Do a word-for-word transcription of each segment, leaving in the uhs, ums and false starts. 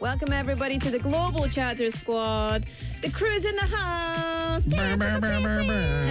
Welcome, everybody, to the Global Chatter Squad. The crew's in the house. Brr, brr, brr, brr, brr.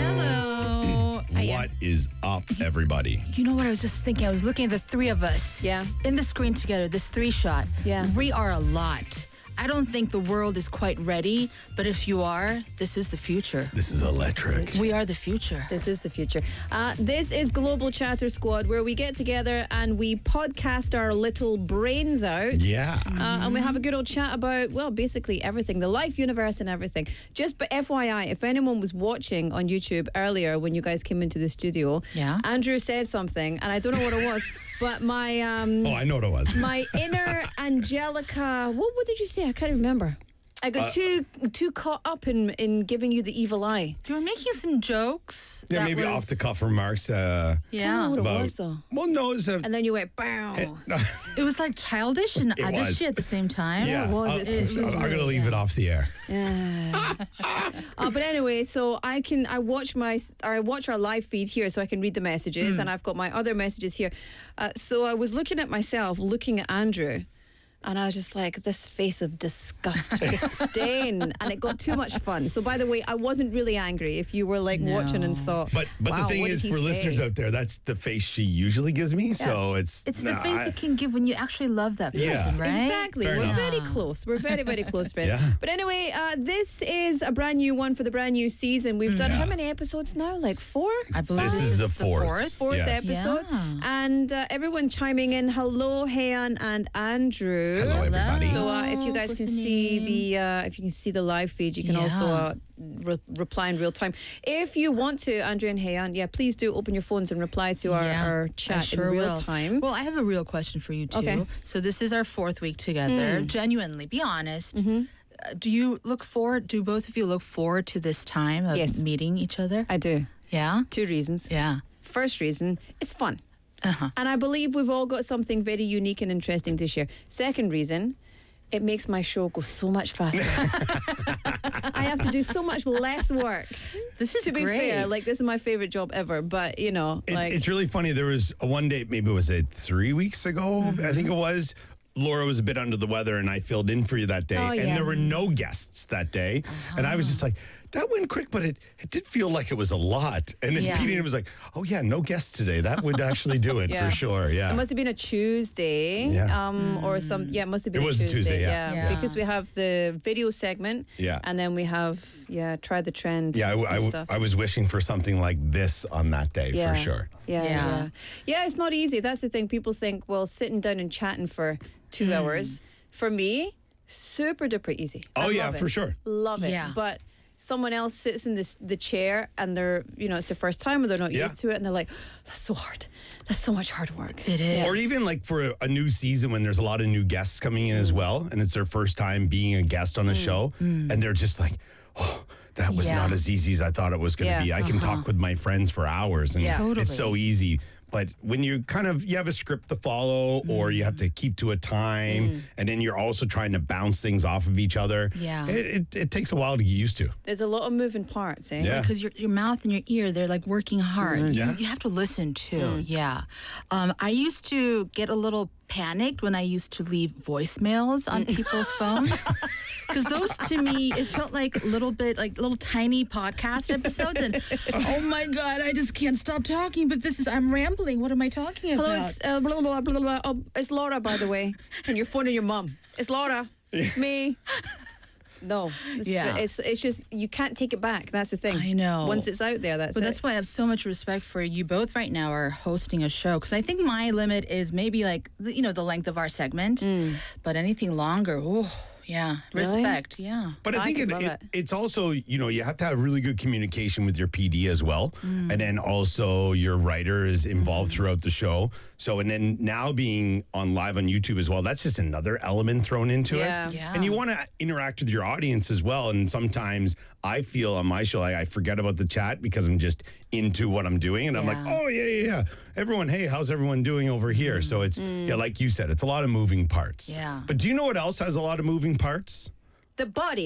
Hello. What is up, everybody? You know what I was just thinking? I was looking at the three of us. Yeah. In the screen together, this three shot. Yeah. We are a lot. I don't think the world is quite ready, but if you are, this is the future. This is electric. We are the future. This is the future. Uh, this is Global Chatter Squad, where we get together and we podcast our little brains out. Yeah. Uh, and we have a good old chat about, well, basically everything, the life, universe, and everything. Just but F Y I, if anyone was watching on YouTube earlier when you guys came into the studio, Yeah. Andrew said something, and I don't know what it was, but my um, Oh, I know what it was. my inner Angelica, what, what did you say? I can't remember. I got Uh, too too caught up in, in giving you the evil eye. You were making some jokes. Yeah, that maybe was- off the cuff remarks. Uh, I don't know Yeah. what about, it was, though. Well, no, it's a. And then you went, bow. It was like childish and It was. adishy at the same time. yeah, it was. I'll- It's- it was I'm, I'm really gonna leave it off the air. Yeah. uh, but anyway, so I can I watch my or I watch our live feed here, so I can read the messages, and I've got my other messages here. Uh, so I was looking at myself, looking at Andrew. And I was just like, this face of disgust, disdain. And it got too much fun. So, by the way, I wasn't really angry if you were like No. watching and thought, But but wow, the thing what is, did he for listeners say? out there, that's the face she usually gives me. So it's It's the nah, face I- you can give when you actually love that person, Yeah. right? Exactly. Fair We're enough. very close. We're very, very close friends. Yeah. But anyway, uh, this is a brand new one for the brand new season. We've done Yeah. how many episodes now? Like four? I believe This is the fourth. Fourth Yes. episode. Yeah. And uh, everyone chiming in. Hello, Heian and Andrew. Hello, everybody. So uh, if you guys can see listening. the uh, if you can see the live feed, you can also Yeah. uh, re- reply in real time. If you want to, Andrew and Heian, yeah, please do open your phones and reply to our, Yeah, our I chat sure in real will. time. Well, I have a real question for you too. Okay. So this is our fourth week together. Genuinely, be honest. Mm-hmm. Uh, do you look forward? Do both of you look forward to this time of Yes. meeting each other? I do. Yeah. Two reasons. Yeah. First reason, it's fun. Uh-huh. And I believe we've all got something very unique and interesting to share. Second reason, it makes my show go so much faster. I have to do so much less work. This is To be great. fair, like this is my favorite job ever, but you know, It's, like it's really funny. There was a one day, maybe was it three weeks ago? Mm-hmm. I think it was. Laura was a bit under the weather, and I filled in for you that day. Oh, and yeah. Uh-huh. there were no guests that day. And I was just like, that went quick, but it, it did feel like it was a lot. And then Yeah. Petey was like, oh, yeah, no guests today. That would actually do it Yeah. for sure. Yeah. it must have been a Tuesday, Yeah. um, or some. Yeah, it must have been It a was a Tuesday. Tuesday, yeah. Yeah. because we have the video segment, Yeah. and then we have yeah, try the trend. yeah, I, and I, stuff. I was wishing for something like this on that day Yeah. for sure. Yeah, yeah, Yeah. yeah. Yeah, it's not easy. That's the thing. People think, well, sitting down and chatting for two Hmm. hours. For me, super duper easy. I Oh, yeah, love it. for sure. Love it. Yeah. But someone else sits in this the chair and they're, you know, it's their first time or they're not Yeah. used to it and they're like, that's so hard. That's so much hard work. It is. Or even like for a, a new season when there's a lot of new guests coming in Mm. as well, and it's their first time being a guest on a show, and they're just like, oh, that was Yeah. not as easy as I thought it was going to Yeah. be. I can talk with my friends for hours, and Yeah. it's so Totally. easy. But when you kind of, you have a script to follow or you have to keep to a time, and then you're also trying to bounce things off of each other, Yeah. it, it, it takes a while to get used to. There's a lot of moving parts, eh? Yeah. Because your your mouth and your ear, they're like working hard. Yeah. You, you have to listen too. Yeah. Um, I used to get a little panicked when I used to leave voicemails on people's phones. Because those to me, it felt like a little bit like little tiny podcast episodes. And oh my God, I just can't stop talking. But this is, I'm rambling. What am I talking Hello, about? it's uh, blah, blah, blah, blah, blah. Oh, it's Laura, by the way. And you're phoning your mum. It's Laura. It's me. No, it's, Yeah. it's it's just you can't take it back. That's the thing. I know. Once it's out there, that's But it. that's why I have so much respect for you both right now are hosting a show. Because I think my limit is maybe like, the- you know, the length of our segment. But anything longer, oh, yeah. Really? Respect, yeah. But I I think could it, love it, it. it's also, you know, you have to have really good communication with your P D as well. Mm. And then also your writer is involved throughout the show. So, and then now being on live on YouTube as well, that's just another element thrown into Yeah. it. Yeah. And you want to interact with your audience as well. And sometimes I feel on my show, like I forget about the chat because I'm just into what I'm doing. And I'm like, Yeah. oh, yeah, yeah, yeah. Everyone, hey, how's everyone doing over here? So it's, yeah, like you said, it's a lot of moving parts. Yeah. But do you know what else has a lot of moving parts? the body.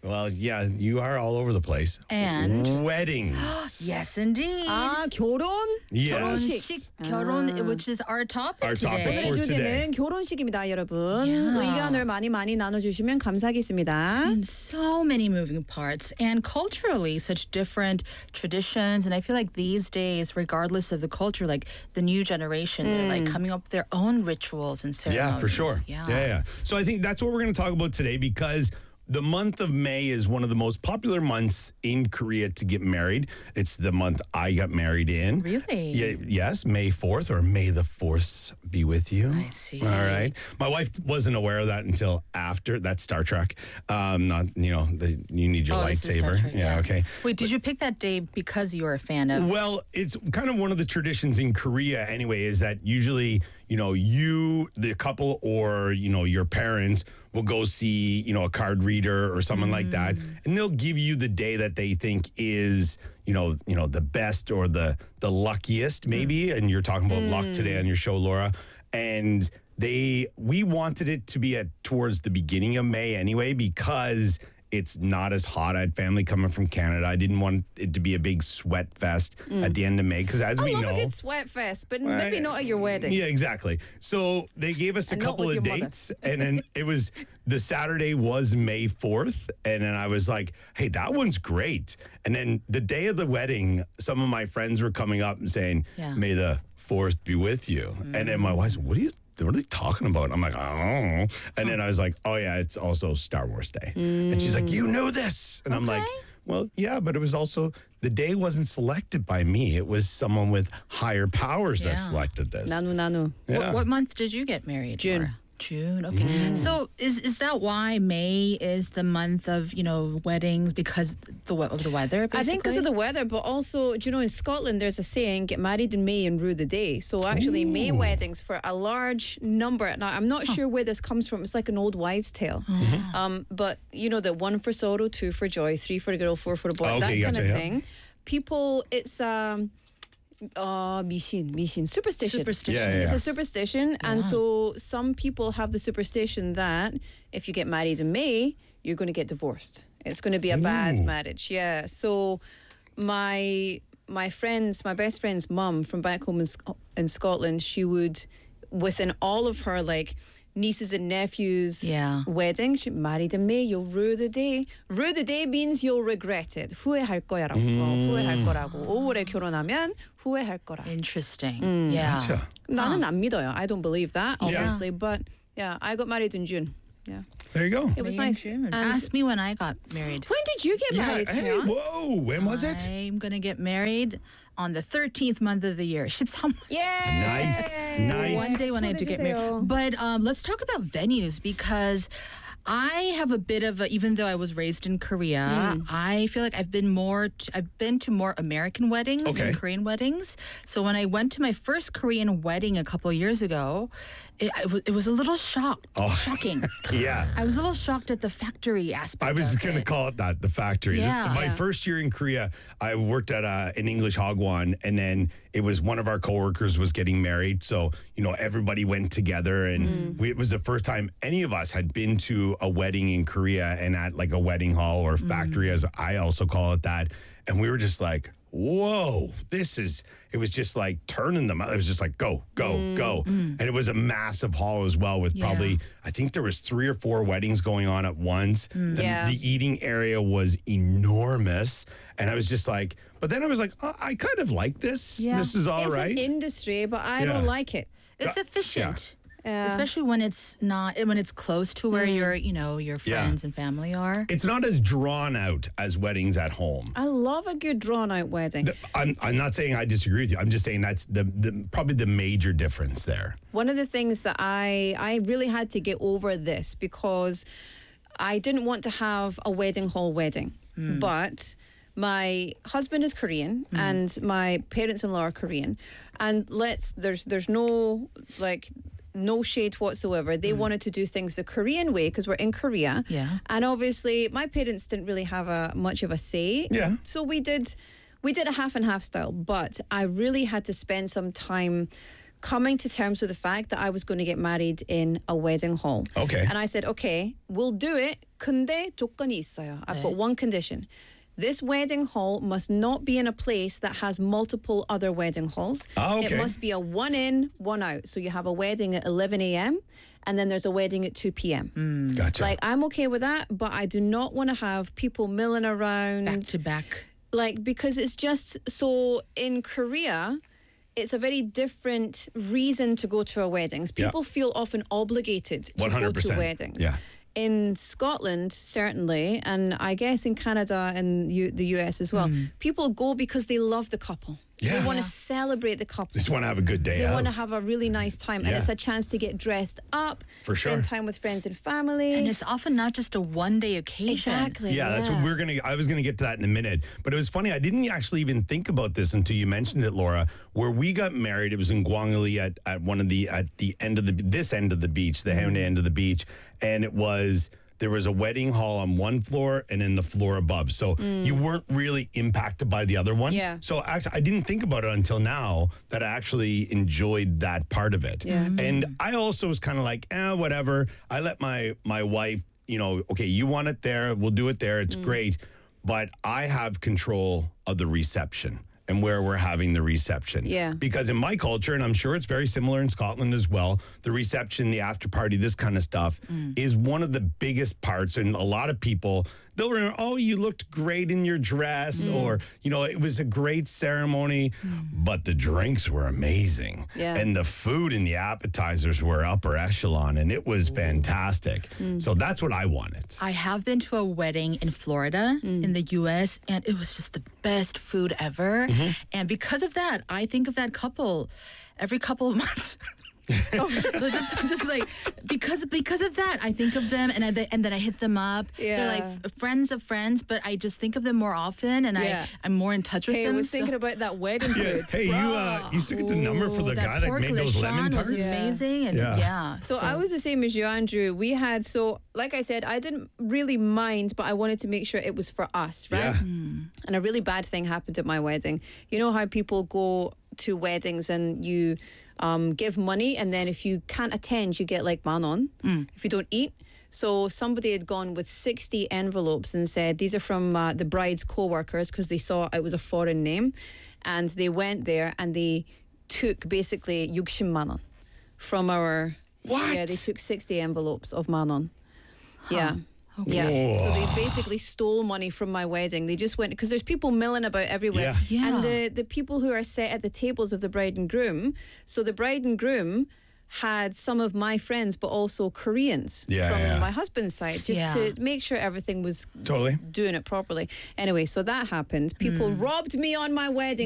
Well, yeah, you are all over the place. And weddings. yes, indeed. 아, 결혼? Yes. 결혼식, 결혼, which is our topic Our today. topic for 오늘의 today. 주제는 결혼식입니다, 여러분. Yeah. 의견을 많이 많이 나눠주시면 감사하겠습니다. And so many moving parts, and culturally, such different traditions. And I feel like these days, regardless of the culture, like the new generation, they're like coming up with their own rituals and ceremonies. Yeah, for sure. Yeah. yeah, yeah. So I think that's what we're going to talk about today because the month of May is one of the most popular months in Korea to get married. It's the month I got married in. Really? Yeah, yes, May fourth or May the fourth be with you. I see. All right. My wife wasn't aware of that until after. That's Star Trek. Um, not, you know, the, you need your Oh, this is Star lightsaber. Trek, yeah, yeah. okay. Wait, did you pick that day because you were a fan of? Well, it's kind of one of the traditions in Korea anyway, is that usually, you know, you, the couple, or, you know, your parents will go see, you know, a card reader or someone like that. And they'll give you the day that they think is, you know, you know, the best or the the luckiest maybe. And you're talking about luck today on your show, Laura. And they, we wanted it to be at towards the beginning of May anyway, because it's not as hot. I had family coming from Canada. I didn't want it to be a big sweat fest at the end of May because, as I we love know, a good sweat fest, but maybe not at your wedding. yeah, exactly. So they gave us a And not couple with of your mother. dates, and then it was the Saturday was May fourth, and then I was like, "Hey, that one's great." And then the day of the wedding, some of my friends were coming up and saying, Yeah. "May the fourth be with you." And then my wife's, "What are you?" What are they talking about? I'm like, I don't know. And then I was like, oh, yeah, it's also Star Wars Day. And she's like, you knew this. And I'm like, Okay. well, yeah, but it was also, the day wasn't selected by me. It was someone with higher powers that Yeah. selected this. 나누 나누. Yeah. What, what month did you get married? June. Laura? June. Okay. So is is that why May is the month of, you know, weddings because the we- of the weather? Basically? I think because of the weather, but also, do you know, in Scotland, there's a saying, get married in May and rue the day. So actually, May weddings for a large number. Now, I'm not sure where this comes from. It's like an old wives' tale. Um, but, you know, the one for sorrow, two for joy, three for a girl, four for a boy, Okay, that kind gotcha, of yeah. thing. People, it's um, uh, 미신, 미신, superstition. Superstition. Yeah, yeah, It's yeah. a superstition. And so some people have the superstition that if you get married in May, you're going to get divorced. It's going to be a bad Ooh. marriage. Yeah. So my my friend's, my best friend's mum from back home in, Sc- in Scotland, she would, within all of her like nieces and nephews' Yeah. wedding, she married in May, you'll rue the day. Rue the day means you'll regret it. 후회할 거야라고. 어, 후회할 거라고. 오월에 결혼하면 후회할 거라. Interesting. Yeah. Gotcha. 나는 안 믿어요. I don't believe that, Yeah. obviously. But yeah, I got married in June. Yeah. There you go. It was May and nice. June. And Ask me when I got married. when did you get Yeah, married, hey, Sean? whoa, when was it? I'm gonna get married on the thirteenth month of the year. 십삼 Yay! Nice, nice. One day when I had to get married. But um, let's talk about venues because I have a bit of a, even though I was raised in Korea, I feel like I've been more, t- I've been to more American weddings Okay. than Korean weddings. So when I went to my first Korean wedding a couple of years ago, it, it, was, it was a little shocked, Oh. shocking. Yeah. I was a little shocked at the factory aspect. I was of going to it. call it that, the factory. Yeah. My Yeah. first year in Korea, I worked at a, an English hagwon, and then it was one of our coworkers was getting married. So, you know, everybody went together, and we, it was the first time any of us had been to a wedding in Korea and at like a wedding hall or factory, as I also call it that. And we were just like, whoa, this is, it was just like turning them. It was just like, go, go, go. And it was a massive hall as well with Yeah. probably, I think there was three or four weddings going on at once. The, Yeah. the eating area was enormous. And I was just like, but then I was like, oh, I kind of like this. Yeah. This is all It's right. an industry, but I Yeah. don't like it. It's Uh, efficient. Yeah. Especially when it's not when it's close to where your you know your Yeah. friends and family are. It's not as drawn out as weddings at home. I love a good drawn out wedding. The- I'm, I'm not saying I disagree with you. I'm just saying that's the, the probably the major difference there. One of the things that I I really had to get over this because I didn't want to have a wedding hall wedding, but my husband is Korean and my parents-in-law are Korean, and let's there's there's no like no shade whatsoever. They wanted to do things the Korean way because we're in Korea. Yeah. And obviously my parents didn't really have a much of a say. Yeah. So we did we did a half and half style, but I really had to spend some time coming to terms with the fact that I was going to get married in a wedding hall. Okay. And I said, okay, we'll do it. 근데 조건이 있어요. I've got one condition. This wedding hall must not be in a place that has multiple other wedding halls. Oh, okay. It must be a one in, one out. So you have a wedding at eleven a.m. and then there's a wedding at two p.m. Gotcha. Like, I'm okay with that, but I do not want to have people milling around. Back to back. Like, because it's just so in Korea, it's a very different reason to go to a wedding. People Yeah. feel often obligated to one hundred go to percent. weddings. Yeah. In Scotland, certainly, and I guess in Canada and U- the U S as well, people go because they love the couple. Yeah. They want to Yeah. celebrate the couple. Just want to have a good day They out. want to have a really nice time, and Yeah. it's a chance to get dressed up, For spend sure. time with friends and family. And it's often not just a one day occasion. exactly Yeah, that's what we're gonna. I was gonna get to that in a minute, but it was funny. I didn't actually even think about this until you mentioned it, Laura. Where we got married, it was in Guangli at at one of the at the end of the this end of the beach, the Haeundae end of the beach, and it was. There was a wedding hall on one floor and then the floor above. So you weren't really impacted by the other one. Yeah. So actually, I didn't think about it until now that I actually enjoyed that part of it. Yeah. And I also was kind of like, eh, whatever. I let my my wife, you know, okay, you want it there, we'll do it there. It's great. But I have control of the reception and where we're having the reception. Yeah. Because in my culture, and I'm sure it's very similar in Scotland as well, the reception, the after party, this kind of stuff is one of the biggest parts. And a lot of people, they'll remember, oh, you looked great in your dress, or, you know, it was a great ceremony, but the drinks were amazing. Yeah. And the food and the appetizers were upper echelon, and it was fantastic. So that's what I wanted. I have been to a wedding in Florida in the U S and it was just the best food ever. And because of that, I think of that couple every couple of months. So just, just like because because of that, I think of them, and I, and then I hit them up. They're Yeah. like f- friends of friends, but I just think of them more often, and Yeah. I I'm more in touch with Hey, I them. was so- thinking about that wedding Yeah. food. Hey, you uh, you still get the number for Ooh, the that guy that pork made those lemon lechon tarts? was amazing, and Yeah. yeah. So, I was the same as you, Andrew. We had, so like I said, I didn't really mind, but I wanted to make sure it was for us, right? Yeah. And a really bad thing happened at my wedding. You know how people go to weddings and you um, give money, and then if you can't attend, you get like manon if you don't eat. So somebody had gone with sixty envelopes and said, these are from uh, the bride's co-workers, because they saw it was a foreign name. And they went there and they took basically 육십만 원 from our... What? Yeah, they took sixty envelopes of manon. Yeah. Yeah. Whoa. So they basically stole money from my wedding. They just went, because there's people milling about everywhere. Yeah. Yeah. And the, the people who are set at the tables of the bride and groom, so the bride and groom had some of my friends, but also Koreans Yeah, from yeah. my husband's side, just Yeah. to make sure everything was Totally. doing it properly. Anyway, so that happened. People robbed me on my wedding.